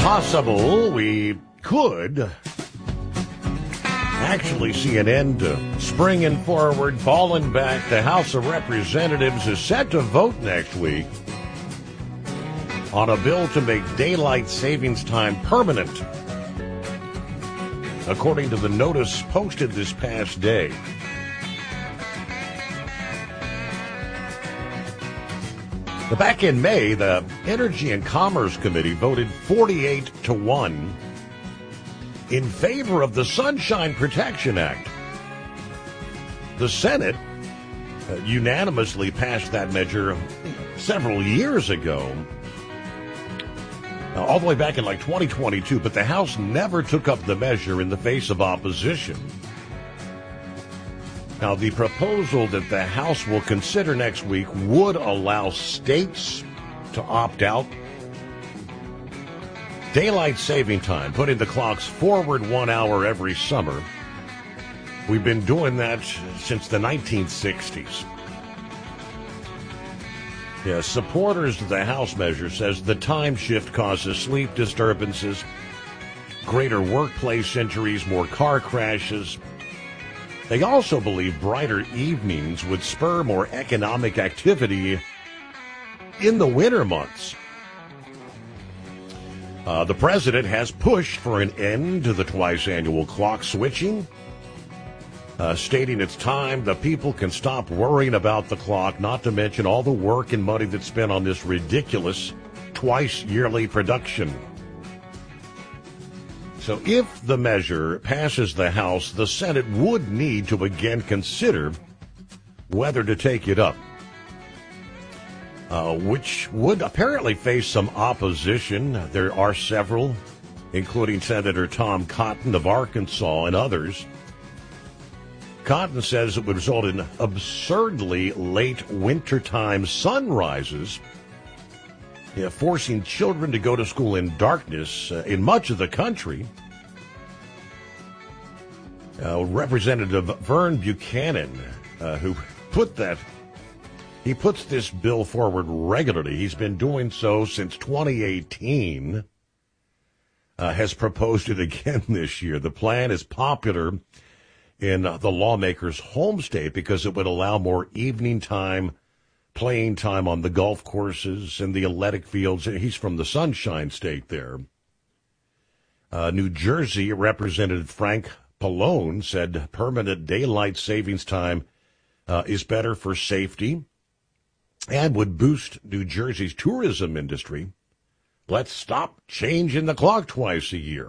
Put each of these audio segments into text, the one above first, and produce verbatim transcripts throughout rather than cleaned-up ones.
possible we could actually see an end to springing forward, falling back. The House of Representatives is set to vote next week on a bill to make daylight savings time permanent, according to the notice posted this past day. Back in May, the Energy and Commerce Committee voted forty-eight to one in favor of the Sunshine Protection Act. The Senate uh, unanimously passed that measure several years ago, uh, all the way back in like twenty twenty-two, but the House never took up the measure in the face of opposition. Now, the proposal that the House will consider next week would allow states to opt out. Daylight saving time, putting the clocks forward one hour every summer. We've been doing that since the nineteen sixties. Yeah, supporters of the House measure says the time shift causes sleep disturbances, greater workplace injuries, more car crashes. They also believe brighter evenings would spur more economic activity in the winter months. Uh, the president has pushed for an end to the twice-annual clock switching, uh, stating it's time the people can stop worrying about the clock, not to mention all the work and money that's spent on this ridiculous twice-yearly production. So if the measure passes the House, the Senate would need to again consider whether to take it up, uh, which would apparently face some opposition. There are several, including Senator Tom Cotton of Arkansas and others. Cotton says it would result in absurdly late wintertime sunrises, Yeah, forcing children to go to school in darkness uh, in much of the country. Uh, Representative Vern Buchanan, uh, who put that, he puts this bill forward regularly. He's been doing so since twenty eighteen, uh, has proposed it again this year. The plan is popular in uh, the lawmakers' home state because it would allow more evening time, playing time on the golf courses and the athletic fields. He's from the Sunshine State there. Uh, New Jersey Representative Frank Pallone said permanent daylight savings time uh, is better for safety and would boost New Jersey's tourism industry. Let's stop changing the clock twice a year.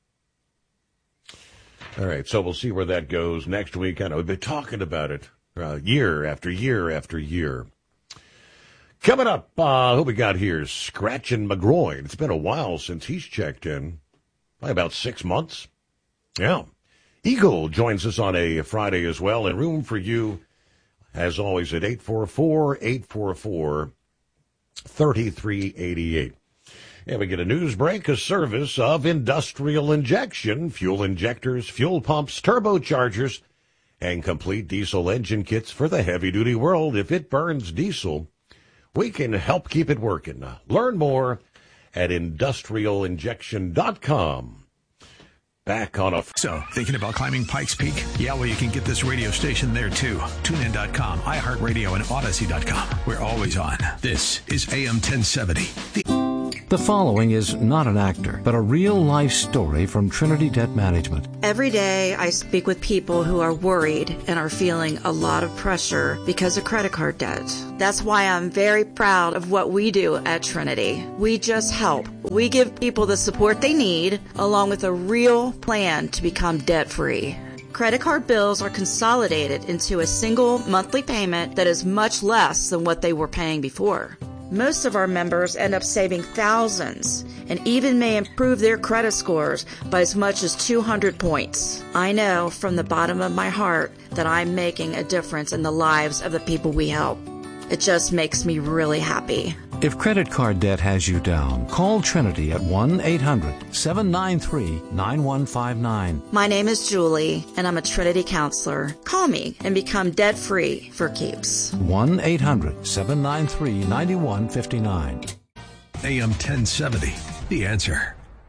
All right, so we'll see where that goes next week. I know we've been talking about it uh, year after year after year. Coming up, uh, who we got here? Scratchin' McGroin. It's been a while since he's checked in. Probably about six months. Yeah. Eagle joins us on a Friday as well. And room for you, as always, at eight four four, eight four four, three three eight eight. And we get a news break, a service of Industrial Injection, fuel injectors, fuel pumps, turbochargers, and complete diesel engine kits for the heavy-duty world. If it burns diesel, we can help keep it working. Learn more at industrial injection dot com. Back on a... F- so, thinking about climbing Pikes Peak? Yeah, well, you can get this radio station there, too. tune in dot com, iHeartRadio, and Odyssey dot com. We're always on. This is A M ten seventy. The... The following is not an actor, but a real-life story from Trinity Debt Management. Every day I speak with people who are worried and are feeling a lot of pressure because of credit card debt. That's why I'm very proud of what we do at Trinity. We just help. We give people the support they need, along with a real plan to become debt-free. Credit card bills are consolidated into a single monthly payment that is much less than what they were paying before. Most of our members end up saving thousands and even may improve their credit scores by as much as two hundred points. I know from the bottom of my heart that I'm making a difference in the lives of the people we help. It just makes me really happy. If credit card debt has you down, call Trinity at one eight hundred, seven nine three, nine one five nine. My name is Julie, and I'm a Trinity counselor. Call me and become debt-free for keeps. one eight hundred, seven nine three, nine one five nine. A M ten seventy, The Answer.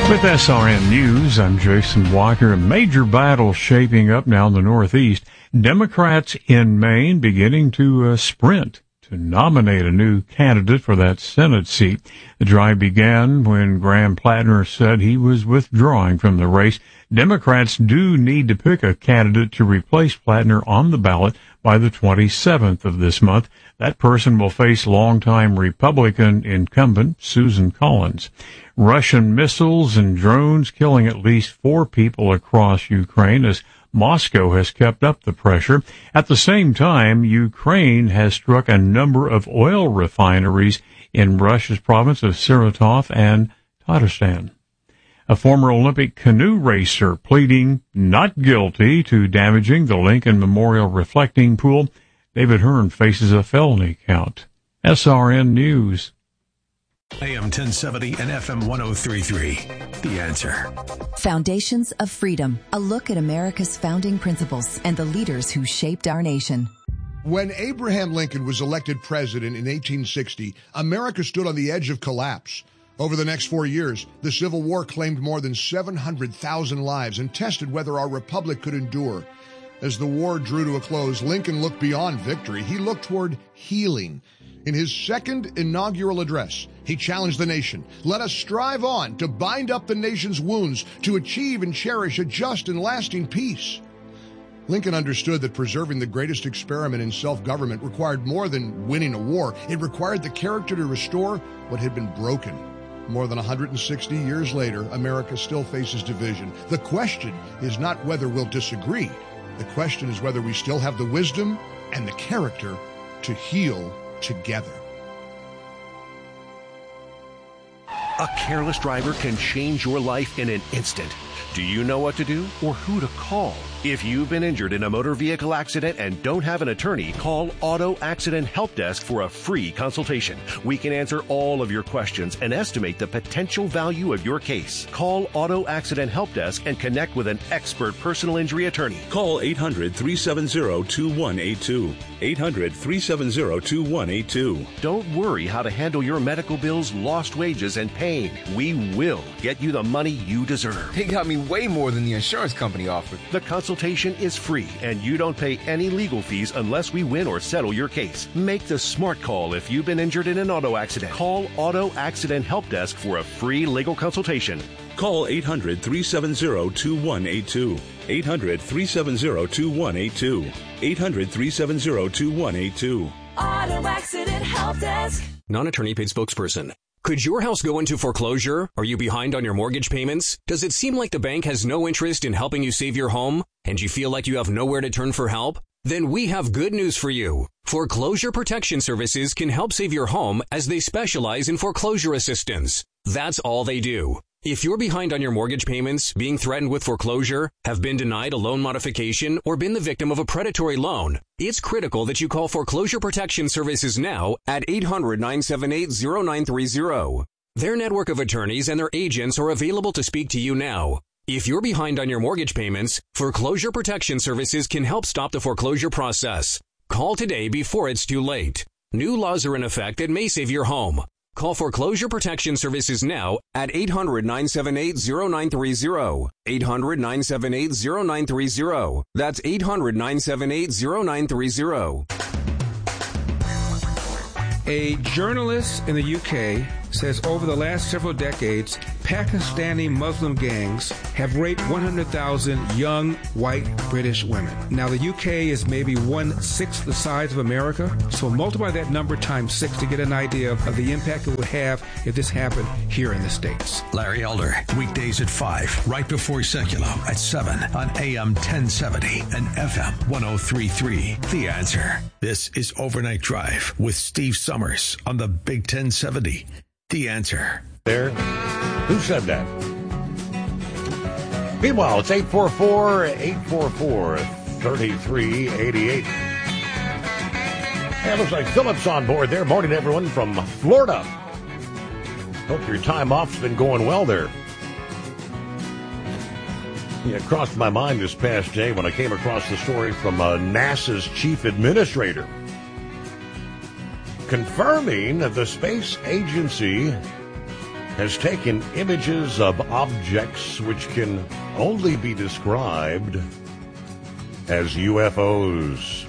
With S R N News, I'm Jason Walker. A major battle shaping up now in the Northeast. Democrats in Maine beginning to uh, sprint to nominate a new candidate for that Senate seat. The drive began when Graham Plattner said he was withdrawing from the race. Democrats do need to pick a candidate to replace Plattner on the ballot by the twenty-seventh of this month. That person will face longtime Republican incumbent Susan Collins. Russian missiles and drones killing at least four people across Ukraine as Moscow has kept up the pressure. At the same time, Ukraine has struck a number of oil refineries in Russia's province of Saratov and Tatarstan. A former Olympic canoe racer pleading not guilty to damaging the Lincoln Memorial reflecting pool. David Hearn faces a felony count. S R N News. A M ten seventy and F M one oh three point three. The Answer. Foundations of Freedom. A look at America's founding principles and the leaders who shaped our nation. When Abraham Lincoln was elected president in eighteen sixty, America stood on the edge of collapse. Over the next four years, the Civil War claimed more than seven hundred thousand lives and tested whether our republic could endure. As the war drew to a close, Lincoln looked beyond victory. He looked toward healing. In his second inaugural address, he challenged the nation. Let us strive on to bind up the nation's wounds, to achieve and cherish a just and lasting peace. Lincoln understood that preserving the greatest experiment in self-government required more than winning a war. It required the character to restore what had been broken. More than one hundred sixty years later, America still faces division. The question is not whether we'll disagree. The question is whether we still have the wisdom and the character to heal together. A careless driver can change your life in an instant. Do you know what to do or who to call? If you've been injured in a motor vehicle accident and don't have an attorney, call Auto Accident Help Desk for a free consultation. We can answer all of your questions and estimate the potential value of your case. Call Auto Accident Help Desk and connect with an expert personal injury attorney. Call eight hundred, three seven zero, two one eight two. eight hundred, three seven zero, two one eight two. Don't worry how to handle your medical bills, lost wages, and pain. We will get you the money you deserve. They got me way more than the insurance company offered. The consultation is free, and you don't pay any legal fees unless we win or settle your case. Make the smart call if you've been injured in an auto accident. Call Auto Accident Help Desk for a free legal consultation. Call eight hundred, three seven zero, two one eight two. eight hundred, three seven zero, two one eight two. eight hundred, three seven zero, two one eight two. Auto Accident Help Desk. Non-attorney paid spokesperson. Could your house go into foreclosure? Are you behind on your mortgage payments? Does it seem like the bank has no interest in helping you save your home? And you feel like you have nowhere to turn for help? Then we have good news for you. Foreclosure Protection Services can help save your home as they specialize in foreclosure assistance. That's all they do. If you're behind on your mortgage payments, being threatened with foreclosure, have been denied a loan modification, or been the victim of a predatory loan, it's critical that you call Foreclosure Protection Services now at eight hundred, nine seven eight, zero nine three zero. Their network of attorneys and their agents are available to speak to you now. If you're behind on your mortgage payments, Foreclosure Protection Services can help stop the foreclosure process. Call today before it's too late. New laws are in effect that may save your home. Call Foreclosure Protection Services now at eight hundred, nine seven eight, zero nine three zero. eight hundred, nine seven eight, zero nine three zero. That's eight hundred, nine seven eight, zero nine three zero. A journalist in the U K says over the last several decades, Pakistani Muslim gangs have raped one hundred thousand young white British women. Now, the U K is maybe one-sixth the size of America, so multiply that number times six to get an idea of, of the impact it would have if this happened here in the States. Larry Elder, weekdays at five, right before Secular at seven on A M ten seventy and F M one oh three point three. The Answer. This is Overnight Drive with Steve Summers on the Big ten seventy. The Answer. There. Who said that? Meanwhile, it's eight four four, eight four four, three three eight eight. Hey, it looks like Philip's on board there. Morning, everyone from Florida. Hope your time off's been going well there. Yeah, it crossed my mind this past day when I came across the story from uh, NASA's chief administrator, confirming that the space agency has taken images of objects which can only be described as U F Os.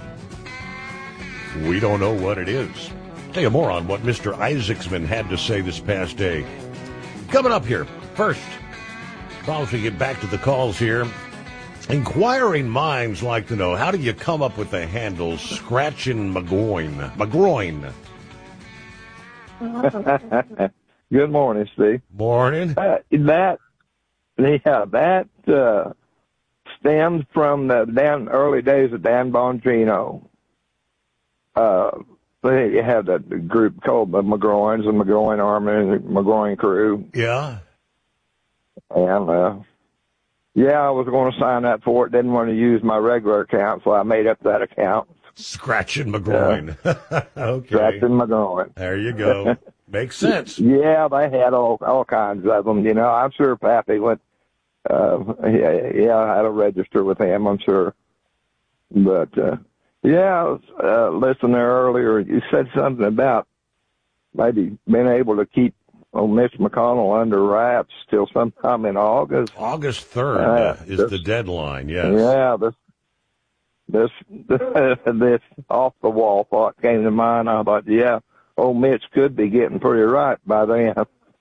We don't know what it is. I'll tell you more on what Mister Isaacman had to say this past day. Coming up here, first, while we get back to the calls here, inquiring minds like to know, how do you come up with the handle Scratchin' McGroin? McGroin. Good morning, Steve. Morning. Uh, that, yeah, that uh, stems from the Dan, early days of Dan Bongino. Uh, you had a group called the McGroins, the McGroin Army, and the McGroin Crew. Yeah. And, uh, yeah, I was going to sign up for it. Didn't want to use my regular account, so I made up that account. Scratchin' McGroin. Uh, okay. Scratchin' McGroin. There you go. Makes sense. Yeah, they had all all kinds of them. You know, I'm sure Pappy went. Uh, yeah, yeah, I had a register with him. I'm sure. But uh, yeah, I was uh, listening there earlier. You said something about maybe being able to keep old Mitch McConnell under wraps till sometime in August. August third uh, is this, the deadline. Yes. Yeah. This this this off the wall thought came to mind. I thought, yeah. Old Mitch could be getting pretty right by then.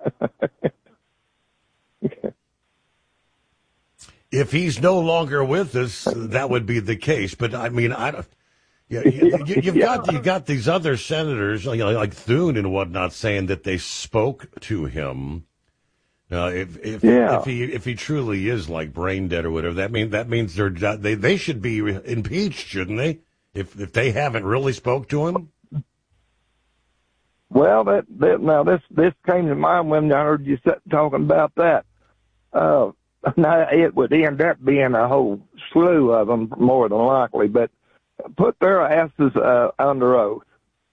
If he's no longer with us, that would be the case. But I mean, I don't. Yeah, you, you, you've yeah. got you got these other senators, you know, like Thune and whatnot, saying that they spoke to him. Uh, if if yeah. if he if he truly is like brain dead or whatever, that mean that means they're they they should be impeached, shouldn't they? If if they haven't really spoke to him. Well, that, that now this this came to mind when I heard you sit, talking about that. Uh, now it would end up being a whole slew of them, more than likely. But put their asses uh, under oath.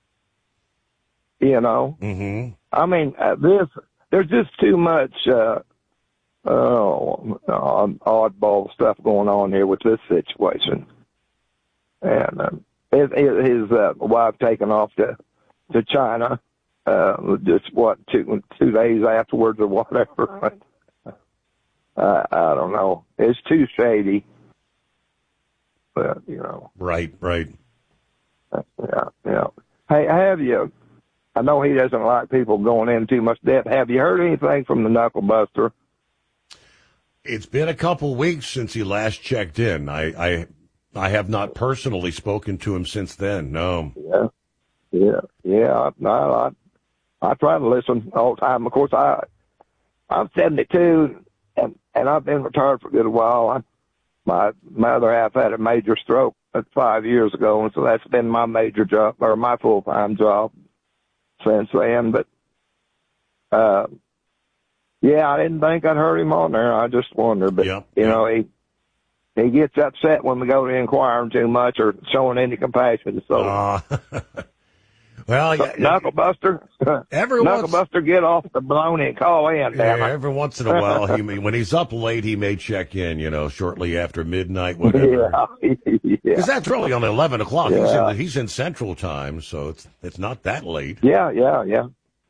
You know, mm-hmm. I mean, uh, this there's just too much uh, uh, oddball stuff going on here with this situation. And uh, his, his uh, wife taken off to to China. Uh, just what two two days afterwards or whatever. uh, I don't know. It's too shady. But you know. Right, right. Yeah, yeah. Hey, have you? I know he doesn't like people going in too much debt. Have you heard anything from the Knuckle Buster? It's been a couple weeks since he last checked in. I, I, I have not personally spoken to him since then. No. Yeah, yeah, yeah. No, I. I try to listen all the time. Of course, I, I'm seventy-two, and, and I've been retired for a good while. I, my, my other half had a major stroke five years ago, and so that's been my major job, or my full-time job since then. But, uh, yeah, I didn't think I'd heard him on there. I just wondered. But, yep. you know, he he gets upset when we go to inquire him too much or showing any compassion. So. Uh. Well, yeah, Knuckle Buster, every Knuckle once, Buster, get off the baloney and call in. Damn yeah, it. every once in a while, he may, when he's up late, he may check in. You know, shortly after midnight, whatever. Yeah, because yeah. that's really only eleven o'clock. Yeah. He's in the, he's in Central Time, so it's it's not that late. Yeah, yeah, yeah.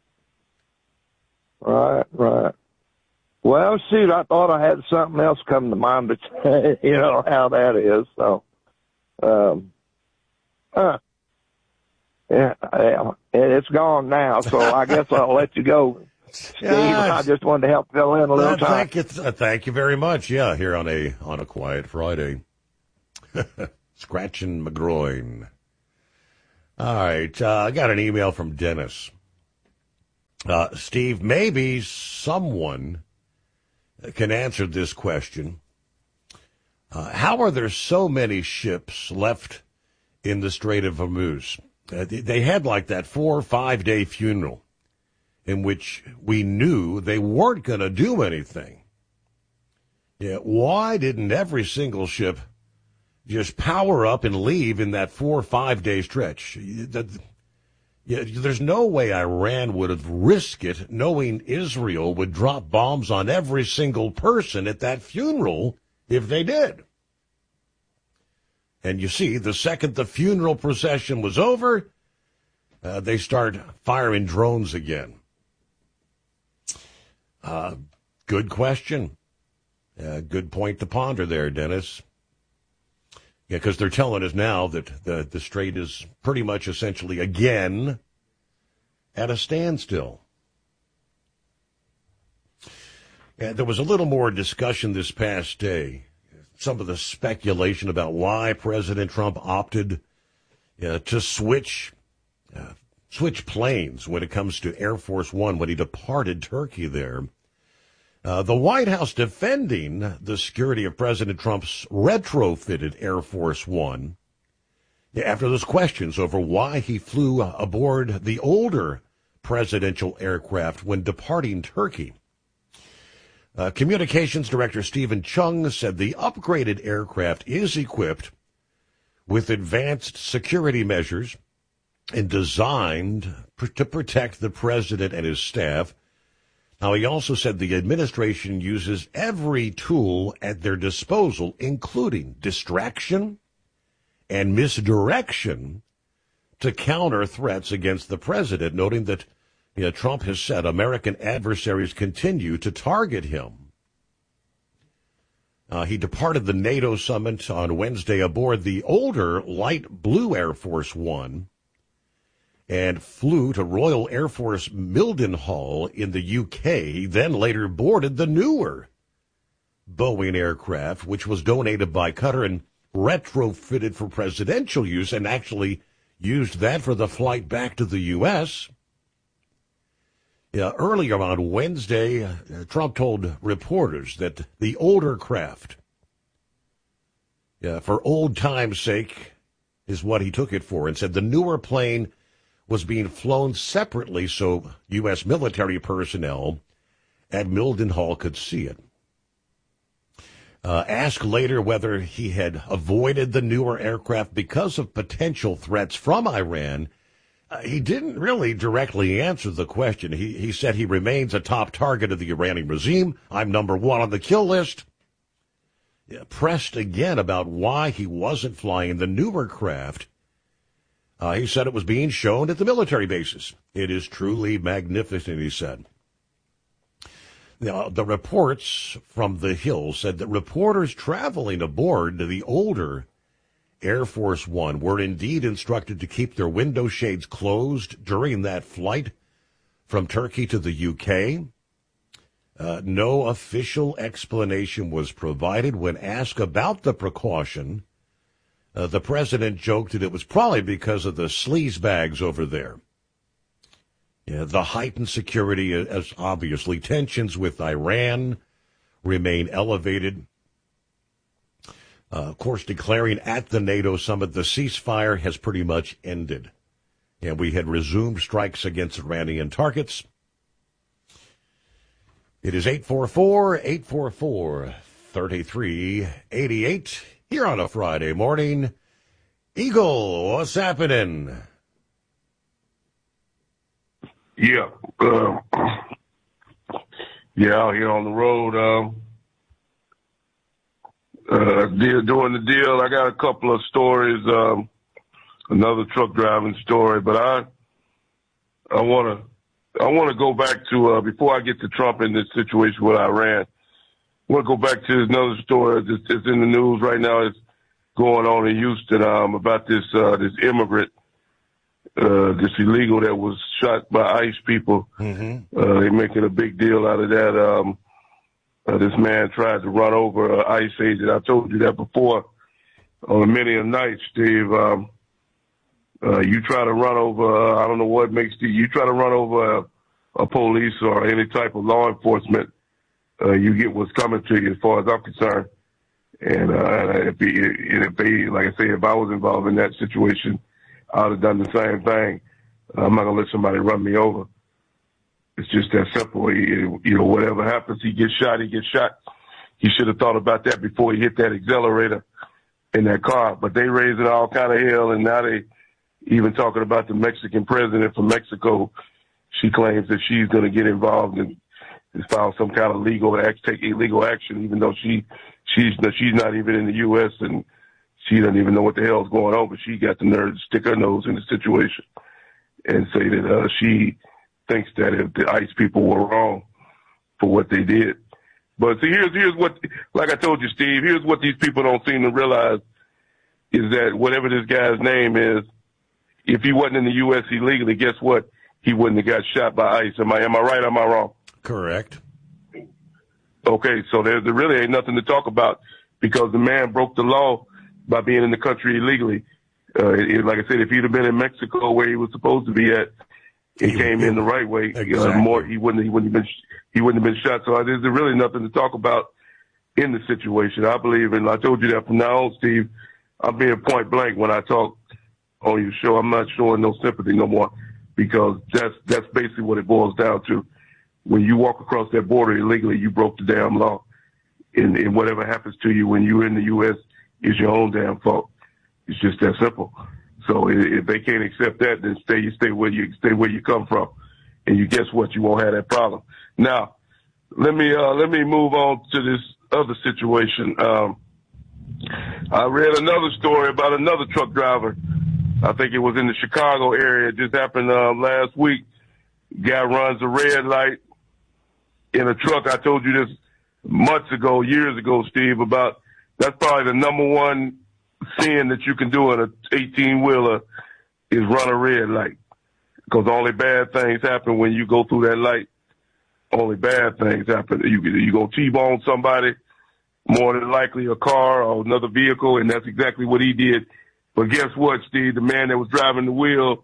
Right, right. Well, shoot, I thought I had something else come to mind, but you know how that is. So, um, huh. Yeah, yeah, it's gone now, so I guess I'll let you go, Steve. Yeah, I just wanted to help fill in a little uh, time. thank you, uh, thank you very much. Yeah, here on a on a quiet Friday, Scratchin' McGroin. All right, uh, I got an email from Dennis. Uh, Steve, maybe someone can answer this question. Uh, how are there so many ships left in the Strait of Hormuz? Uh, they had like that four or five day funeral in which we knew they weren't going to do anything. Yeah, why didn't every single ship just power up and leave in that four or five day stretch? Yeah, there's no way Iran would have risked it knowing Israel would drop bombs on every single person at that funeral if they did. And you see, the second the funeral procession was over, uh, they start firing drones again. Uh, good question. Uh, good point to ponder there, Dennis. Yeah, because they're telling us now that the, the strait is pretty much essentially again at a standstill. And there was a little more discussion this past day. Some of the speculation about why President Trump opted uh, to switch uh, switch planes when it comes to Air Force One when he departed Turkey there. Uh, the White House defending the security of President Trump's retrofitted Air Force One after those questions over why he flew aboard the older presidential aircraft when departing Turkey. Uh, Communications Director Stephen Chung said the upgraded aircraft is equipped with advanced security measures and designed pr- to protect the president and his staff. Now, he also said the administration uses every tool at their disposal, including distraction and misdirection, to counter threats against the president, noting that you know, Trump has said American adversaries continue to target him. Uh, he departed the NATO summit on Wednesday aboard the older light blue Air Force One and flew to Royal Air Force Mildenhall in the U K. He then later boarded the newer Boeing aircraft, which was donated by Qatar and retrofitted for presidential use, and actually used that for the flight back to the U S Yeah, earlier on Wednesday, uh, Trump told reporters that the older craft, yeah, for old time's sake, is what he took it for, and said the newer plane was being flown separately so U S military personnel at Mildenhall could see it. Uh, asked later whether he had avoided the newer aircraft because of potential threats from Iran, Uh, he didn't really directly answer the question. He he said he remains a top target of the Iranian regime. I'm number one on the kill list. Yeah, pressed again about why he wasn't flying the newer craft, uh, he said it was being shown at the military bases. It is truly magnificent, he said. Now, the reports from the Hill said that reporters traveling aboard the older Air Force One were indeed instructed to keep their window shades closed during that flight from Turkey to the U K. Uh, no official explanation was provided. When asked about the precaution, uh, the president joked that it was probably because of the sleaze bags over there. Yeah, the heightened security, as obviously tensions with Iran remain elevated. Uh, of course, declaring at the NATO summit the ceasefire has pretty much ended. And we had resumed strikes against Iranian targets. It is eight four four, eight four four, three three eight eight here on a Friday morning. Eagle, what's happening? Yeah. Uh, yeah, out here on the road. Um, Uh, deal, doing the deal. I got a couple of stories, um, another truck driving story, but I, I want to, I want to go back to, uh, before I get to Trump in this situation with Iran, I want to go back to another story that's, that's in the news right now. It's going on in Houston, um, about this, uh, this immigrant, uh, this illegal that was shot by ICE people. Mm-hmm. Uh, they're making a big deal out of that. Um, Uh, this man tried to run over an ICE agent. I told you that before on many a night, Steve. Um, uh, you try to run over, uh, I don't know what makes you, you try to run over a, a police or any type of law enforcement, uh, you get what's coming to you as far as I'm concerned. And, uh, if, he, if they, like I say, if I was involved in that situation, I would have done the same thing. I'm not going to let somebody run me over. It's just that simple. He, you know, whatever happens, he gets shot, he gets shot. He should have thought about that before he hit that accelerator in that car. But they raising all kind of hell, and now they even talking about the Mexican president from Mexico. She claims that she's going to get involved and, and file some kind of legal act, take illegal action, even though she she's she's not even in the U S and she doesn't even know what the hell is going on. But she got the nerve to stick her nose in the situation and say that uh, she thinks that if the ICE people were wrong for what they did. But see, here's here's what, like I told you, Steve, here's what these people don't seem to realize is that whatever this guy's name is, if he wasn't in the U S illegally, guess what? He wouldn't have got shot by ICE. Am I am I right or am I wrong? Correct. Okay, so there, there really ain't nothing to talk about because the man broke the law by being in the country illegally. Uh, it, like I said, if he'd have been in Mexico where he was supposed to be at, and came in the right way, exactly. uh, more he wouldn't he wouldn't have been he wouldn't have been shot. So there's really nothing to talk about in the situation. I believe, and I told you that from now on, Steve. I'm being point blank when I talk on your show. I'm not showing no sympathy no more because that's that's basically what it boils down to. When you walk across that border illegally, you broke the damn law, and, and whatever happens to you when you're in the U S is your own damn fault. It's just that simple. So if they can't accept that, then stay you stay where you stay where you come from, and you guess what? You won't have that problem. Now, let me uh, let me move on to this other situation. Um, I read another story about another truck driver. I think it was in the Chicago area. It just happened uh, last week. Guy runs a red light in a truck. I told you this months ago, years ago, Steve, about that's probably the number one sin that you can do in an eighteen-wheeler is run a red light. Because only bad things happen when you go through that light. Only bad things happen. You, you go T-bone somebody, more than likely a car or another vehicle, and that's exactly what he did. But guess what, Steve? The man that was driving the wheel,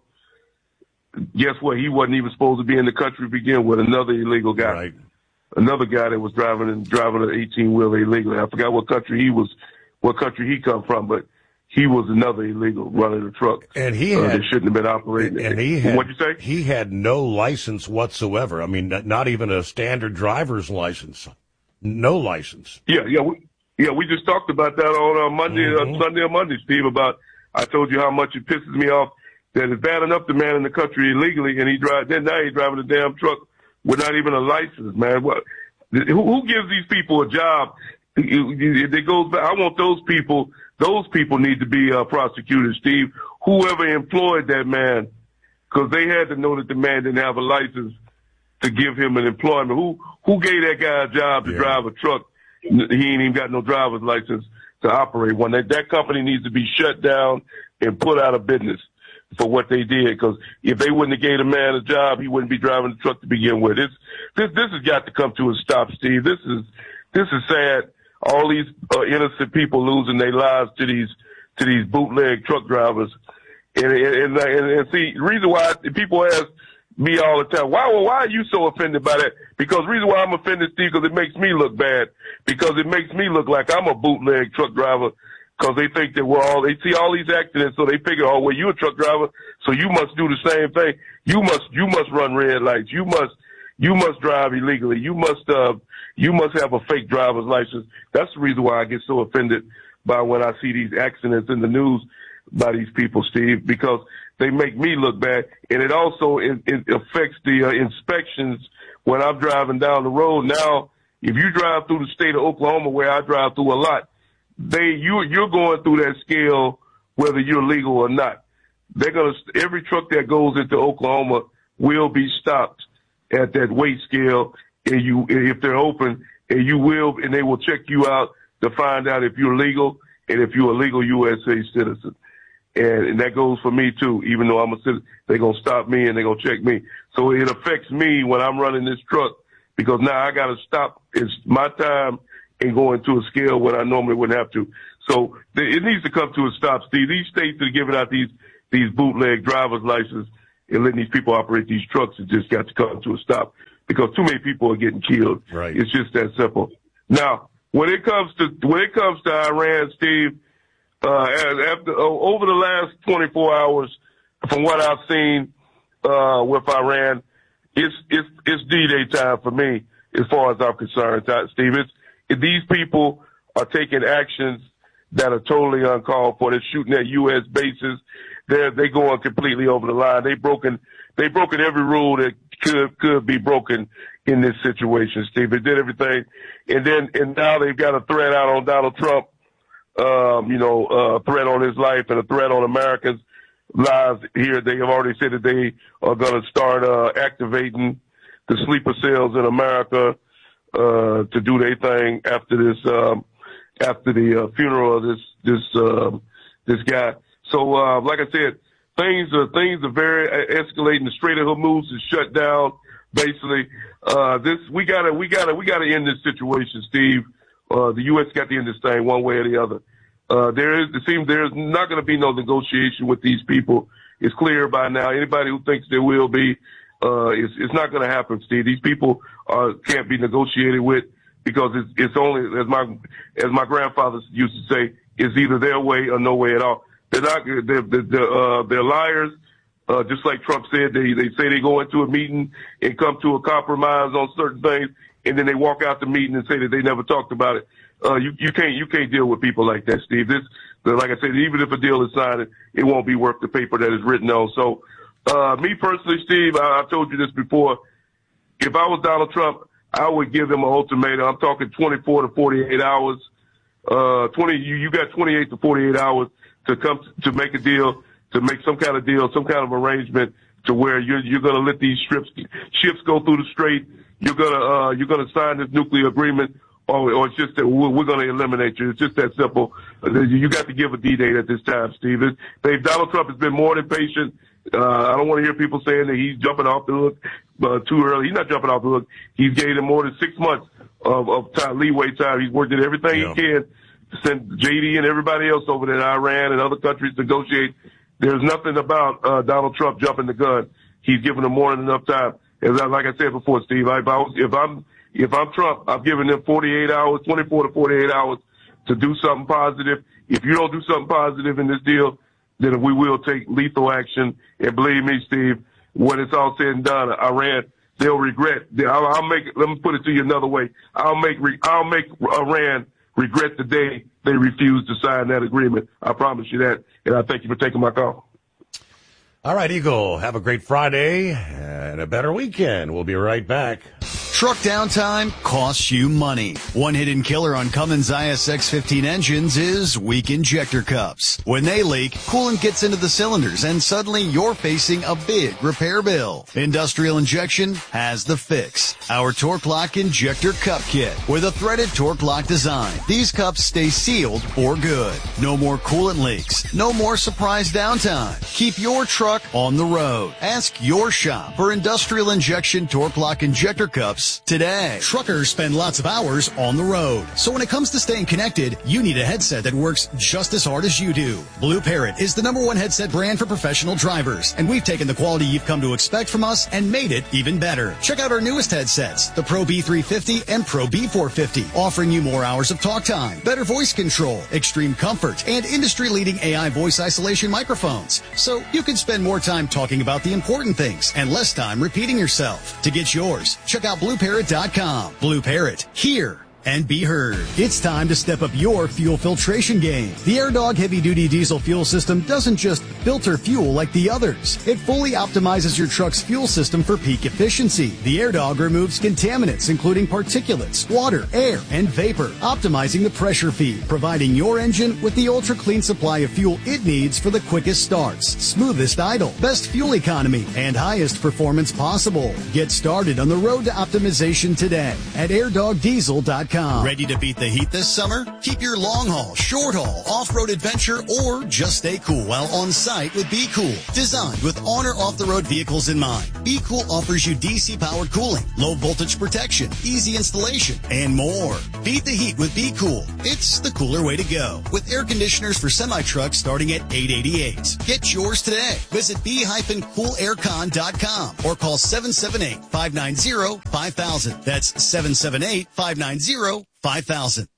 guess what? He wasn't even supposed to be in the country to begin with. Another illegal guy. Right. Another guy that was driving and driving an eighteen-wheeler illegally. I forgot what country he was, what country he come from, but he was another illegal running a truck. And he uh, had, that shouldn't have been operating. And he had, what'd you say? He had no license whatsoever. I mean, not even a standard driver's license. No license. Yeah, yeah, we, yeah. We just talked about that on uh, Monday, mm-hmm. uh, Sunday or Monday, Steve. About I told you how much it pisses me off that it's bad enough the man in the country illegally, and he drive. Then now he's driving a damn truck with not even a license, man. What? Who, who gives these people a job? It goes back. I want those people. Those people need to be uh, prosecuted, Steve. Whoever employed that man, because they had to know that the man didn't have a license to give him an employment. Who who gave that guy a job to yeah. drive a truck? He ain't even got no driver's license to operate one. That, that company needs to be shut down and put out of business for what they did. Because if they wouldn't have gave the man a job, he wouldn't be driving the truck to begin with. It's, this this has got to come to a stop, Steve. This is this is sad. All these uh, innocent people losing their lives to these to these bootleg truck drivers, and and, and, and see, the reason why people ask me all the time, why well, why are you so offended by that? Because the reason why I'm offended, Steve, because it makes me look bad, because it makes me look like I'm a bootleg truck driver, because they think that we're all they see all these accidents, so they figure, oh well, you're a truck driver, so you must do the same thing. You must you must run red lights. You must you must drive illegally. You must uh. You must have a fake driver's license. That's the reason why I get so offended by when I see these accidents in the news by these people, Steve, because they make me look bad. And it also it, it affects the uh, inspections when I'm driving down the road. Now, if you drive through the state of Oklahoma, where I drive through a lot, they you you're going through that scale whether you're legal or not. They're gonna every truck that goes into Oklahoma will be stopped at that weight scale. And you, if they're open, and you will, and they will check you out to find out if you're legal and if you're a legal U S A citizen. And, and that goes for me too. Even though I'm a citizen, they're gonna stop me and they're gonna check me. So it affects me when I'm running this truck because now I gotta stop. It's my time and go into a scale when I normally wouldn't have to. So it needs to come to a stop, Steve. These states that are giving out these these bootleg driver's licenses and letting these people operate these trucks, it just got to come to a stop. Because too many people are getting killed. Right. It's just that simple. Now, when it comes to when it comes to Iran, Steve, uh, after uh, over the last twenty-four hours, from what I've seen uh, with Iran, it's it's it's D-Day time for me as far as I'm concerned, Steve. It's it, these people are taking actions that are totally uncalled for. They're shooting at U S bases. They're they going completely over the line. They broken they broken every rule that could could be broken in this situation, Steve. They did everything, and then and now they've got a threat out on Donald Trump. Um, you know, a threat on his life and a threat on Americans' lives here. They have already said that they are going to start uh, activating the sleeper cells in America uh, to do their thing after this, um, after the uh, funeral of this, this, um, this guy. So, uh, like I said, things are, things are very escalating. The Strait of Hormuz is shut down. Basically, uh, this, we gotta, we gotta, we gotta end this situation, Steve. Uh, the U S got to end this thing one way or the other. Uh, there is, it seems there's not going to be no negotiation with these people. It's clear by now. Anybody who thinks there will be, uh, it's, it's not going to happen, Steve. These people, uh, can't be negotiated with because it's, it's only, as my, as my grandfather used to say, it's either their way or no way at all. They're not, they're, they're, uh, they're liars. Uh, just like Trump said, they, they say they go into a meeting and come to a compromise on certain things, and then they walk out the meeting and say that they never talked about it. Uh, you, you can't, you can't deal with people like that, Steve. This, like I said, even if a deal is signed, it, it won't be worth the paper that it's written on. So, uh, me personally, Steve, I, I've told you this before. If I was Donald Trump, I would give him an ultimatum. I'm talking twenty-four to forty-eight hours. Uh, twenty, you, you got twenty-eight to forty-eight hours to come to, to make a deal, to make some kind of deal, some kind of arrangement to where you're, you're going to let these ships, ships go through the strait. You're going to, uh, you're going to sign this nuclear agreement, or, or it's just that we're, we're going to eliminate you. It's just that simple. You got to give a D-date at this time, Steve. They, Donald Trump has been more than patient. Uh, I don't want to hear people saying that he's jumping off the hook, uh, too early. He's not jumping off the hook. He's gave him more than six months of, of time, leeway time. He's worked at everything yeah. he can to send J D and everybody else over there to Iran and other countries to negotiate. There's nothing about, uh, Donald Trump jumping the gun. He's given them more than enough time. As I, like I said before, Steve, if I was, if I'm, if I'm Trump, I'm giving them forty-eight hours, twenty-four to forty-eight hours to do something positive. If you don't do something positive in this deal, then we will take lethal action. And believe me, Steve, when it's all said and done, Iran, they'll regret. I'll, I'll make, let me put it to you another way. I'll make, I'll make Iran regret the day they refuse to sign that agreement. I promise you that. And I thank you for taking my call. All right, Eagle, have a great Friday and a better weekend. We'll be right back. Truck downtime costs you money. One hidden killer on Cummins I S X fifteen engines is weak injector cups. When they leak, coolant gets into the cylinders and suddenly you're facing a big repair bill. Industrial Injection has the fix. Our Torque Lock Injector Cup Kit with a threaded Torque Lock design. These cups stay sealed for good. No more coolant leaks. No more surprise downtime. Keep your truck on the road. Ask your shop for Industrial Injection Torque Lock Injector Cups today. Truckers spend lots of hours on the road. So when it comes to staying connected, you need a headset that works just as hard as you do. Blue Parrot is the number one headset brand for professional drivers, and we've taken the quality you've come to expect from us and made it even better. Check out our newest headsets, the Pro B three fifty and Pro B four fifty, offering you more hours of talk time, better voice control, extreme comfort, and industry-leading A I voice isolation microphones. So you can spend more time talking about the important things and less time repeating yourself. To get yours, check out blue parrot dot com. Blue Parrot, hear and be heard. It's time to step up your fuel filtration game. The AirDog heavy-duty diesel fuel system doesn't just filter fuel like the others. It fully optimizes your truck's fuel system for peak efficiency. The AirDog removes contaminants, including particulates, water, air, and vapor, optimizing the pressure feed, providing your engine with the ultra-clean supply of fuel it needs for the quickest starts, smoothest idle, best fuel economy, and highest performance possible. Get started on the road to optimization today at air dog diesel dot com. Ready to beat the heat this summer? Keep your long haul, short haul, off-road adventure, or just stay cool while on site with Be Cool. Designed with on or off-the-road vehicles in mind, Be Cool offers you D C-powered cooling, low voltage protection, easy installation, and more. Beat the heat with Be Cool. It's the cooler way to go. With air conditioners for semi-trucks starting at eight hundred eighty-eight dollars. Get yours today. Visit be cool aircon dot com or call seven seven eight, five nine zero, five thousand. That's seven seven eight, five nine zero, five thousand.